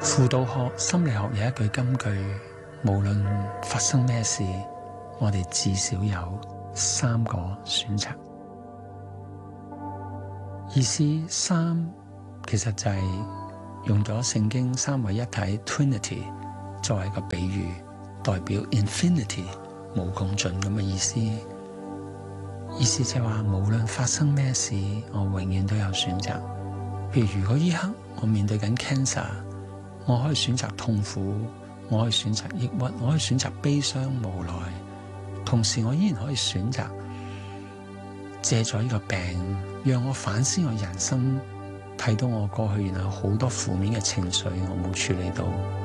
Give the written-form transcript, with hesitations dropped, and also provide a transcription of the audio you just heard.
輔導學、心理學有一句金句，無論發生咩事，我哋至少有3個選擇。意思3其實就係用咗聖經三位一體 Trinity 作為一個比喻，代表 Infinity 無窮盡咁嘅意思。意思就係話，無論發生咩事，我永遠都有選擇。譬如果呢刻我面對緊 cancer， 我可以選擇痛苦，我可以選擇抑鬱，我可以選擇悲傷無奈，同時我依然可以選擇借咗呢個病，讓我反思我人生，睇到我過去原來好多負面嘅情緒我冇處理到。